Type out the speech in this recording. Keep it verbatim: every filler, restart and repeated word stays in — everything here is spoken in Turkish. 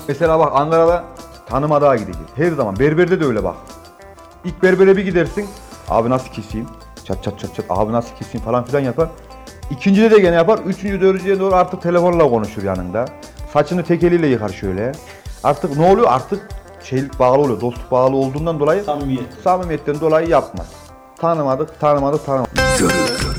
Mesela bak Ankara'da tanımadığa gidecek. Her zaman. Berberde de öyle bak. İlk berbere bir gidersin. Abi nasıl keseyim? Çat çat çat çat. Abi nasıl keseyim falan filan yapar. İkincide de gene yapar. Üçüncü, dördüncüye doğru artık telefonla konuşur yanında. Saçını tek eliyle yıkar şöyle. Artık ne oluyor? Artık şeylik bağlı oluyor. Dostluk bağlı olduğundan dolayı Samimiyet. samimiyetten dolayı yapmaz. Tanımadık, tanımadık, tanımadık.